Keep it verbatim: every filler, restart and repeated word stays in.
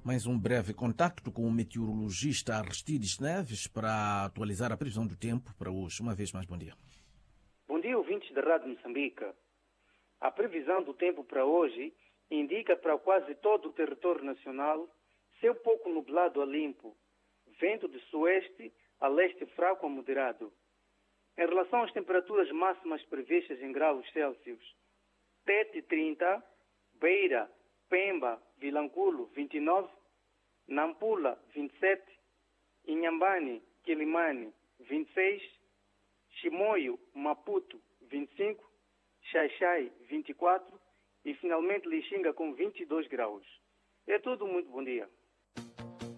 Mais um breve contacto com o meteorologista Aristides Neves para atualizar a previsão do tempo para hoje. Uma vez mais, bom dia. Bom dia, ouvintes da Rádio Moçambique. A previsão do tempo para hoje indica para quase todo o território nacional céu pouco nublado a limpo, vento de sueste a leste fraco a moderado. Em relação às temperaturas máximas previstas em graus Celsius, Tete trinta, Beira, Pemba, Vilanculo vinte e nove, Nampula vinte e sete, Inhambane, Quilimane vinte e seis, Chimoio, Maputo vinte e cinco, Xaixai vinte e quatro e finalmente Lixinga com vinte e dois graus. É tudo, muito bom dia.